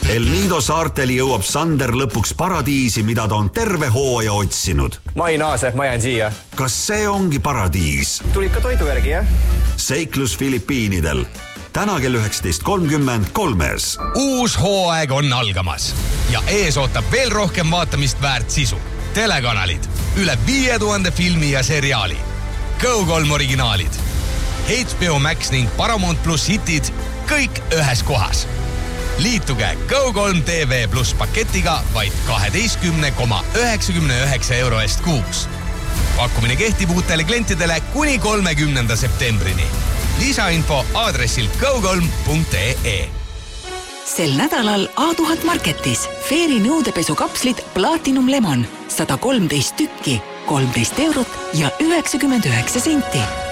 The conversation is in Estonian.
El Nido saartel jõuab Sander lõpuks paradiisi, mida ta on terve hooaja otsinud. Ma ei naase, ma jään siia. Kas see ongi paradiis? Tulid ka toidu järgi, jah? Seiklus Filipiinidel. Täna kell 19.30 3. Uus hooaeg on algamas ja ees ootab veel rohkem vaatamist väärt sisu. Telekanalid, üle 5000 filmi ja seriaali. Go3 originaalid, HBO Max ning Paramount Plus hitid, kõik ühes kohas. Liituge Go3 TV Plus paketiga vaid 12,99 euro eest kuus. Pakkumine kehtib uutele klientidele kuni 30. septembrini. Lisainfo aadressil go3.ee. Sel nädalal A1000 Marketis Fairy nõudepesukapslid Platinum Lemon 113 tükki, 13 eurot ja 99 senti.